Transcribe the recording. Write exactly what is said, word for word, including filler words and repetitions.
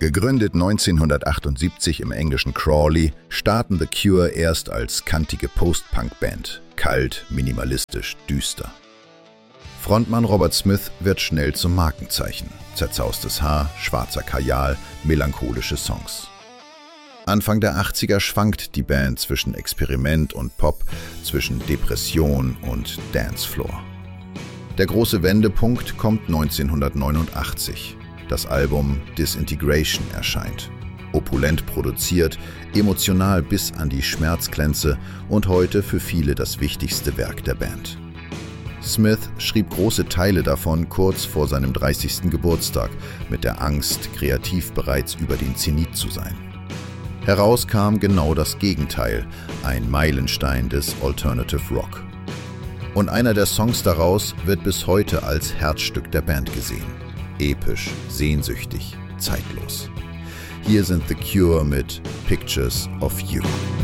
Gegründet neunzehnhundertachtundsiebzig im englischen Crawley, starten The Cure erst als kantige Post-Punk-Band. Kalt, minimalistisch, düster. Frontmann Robert Smith wird schnell zum Markenzeichen. Zerzaustes Haar, schwarzer Kajal, melancholische Songs. Anfang der achtziger schwankt die Band zwischen Experiment und Pop, zwischen Depression und Dancefloor. Der große Wendepunkt kommt neunzehnhundertneunundachtzig. Das Album Disintegration erscheint. Opulent produziert, emotional bis an die Schmerzgrenze und heute für viele das wichtigste Werk der Band. Smith schrieb große Teile davon kurz vor seinem dreißigsten Geburtstag mit der Angst, kreativ bereits über den Zenit zu sein. Heraus kam genau das Gegenteil, ein Meilenstein des Alternative Rock. Und einer der Songs daraus wird bis heute als Herzstück der Band gesehen. Episch, sehnsüchtig, zeitlos. Hier sind The Cure mit Pictures of You.